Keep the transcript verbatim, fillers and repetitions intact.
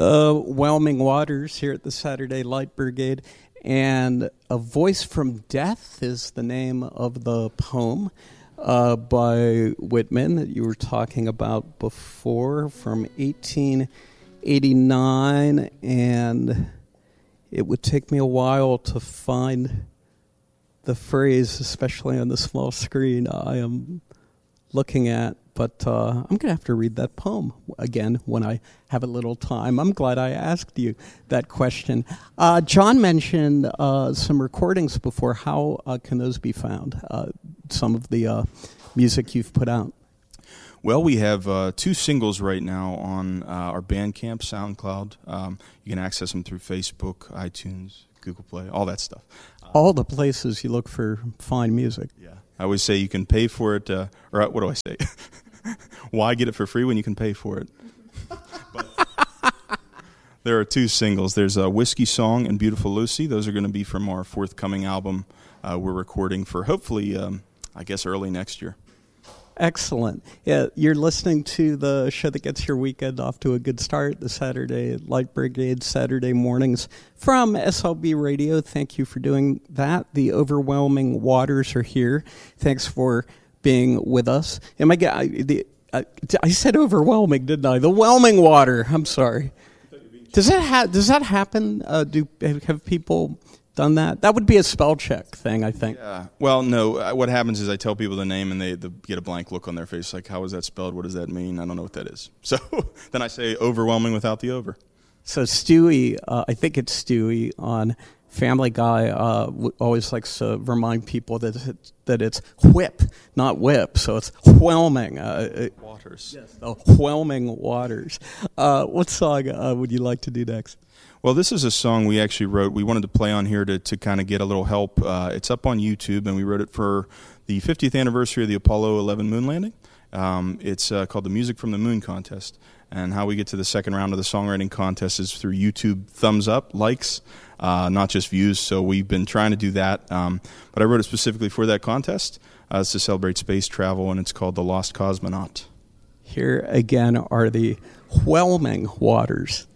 the Whelming Waters here at the Saturday Light Brigade. And A Voice from Death is the name of the poem uh, by Whitman that you were talking about before, from eighteen eighty-nine. And it would take me a while to find the phrase, especially on the small screen I am looking at. But uh, I'm going to have to read that poem again when I have a little time. I'm glad I asked you that question. Uh, John mentioned uh, some recordings before. How uh, can those be found, uh, some of the uh, music you've put out? Well, we have uh, two singles right now on uh, our Bandcamp, SoundCloud. Um, you can access them through Facebook, iTunes, Google Play, all that stuff. All the places you look for fine music. Yeah. I always say you can pay for it, uh, or what do I say? Why get it for free when you can pay for it? But there are two singles. There's a Whiskey Song and Beautiful Lucy. Those are going to be from our forthcoming album uh, we're recording for hopefully, um, I guess, early next year. Excellent. Yeah, you're listening to the show that gets your weekend off to a good start, the Saturday Light Brigade, Saturday mornings from S L B Radio. Thank you for doing that. The Overwhelming Waters are here. Thanks for being with us. Am I, I, the, I, I said overwhelming, didn't I? The whelming water. I'm sorry. Does that ha- does that happen? Uh, do have people done that? That would be a spell check thing, I think. Yeah. Well, no. Uh, what happens is I tell people the name and they, they get a blank look on their face, like, how is that spelled? What does that mean? I don't know what that is. So then I say overwhelming without the over. So Stewie, uh, I think it's Stewie on Family Guy, uh, w- always likes to remind people that it's, that it's whip, not whip. So it's whelming. Uh, waters. Yes, the whelming waters. Uh, what song uh, would you like to do next? Well, this is a song we actually wrote. We wanted to play on here to, to kind of get a little help. Uh, it's up on YouTube, and we wrote it for the fiftieth anniversary of the Apollo eleven moon landing. Um, it's uh, called the Music from the Moon Contest. And how we get to the second round of the songwriting contest is through YouTube thumbs up, likes, uh, not just views. So we've been trying to do that. Um, but I wrote it specifically for that contest. Uh, it's to celebrate space travel, and it's called The Lost Cosmonaut. Here again are the Whelming Waters.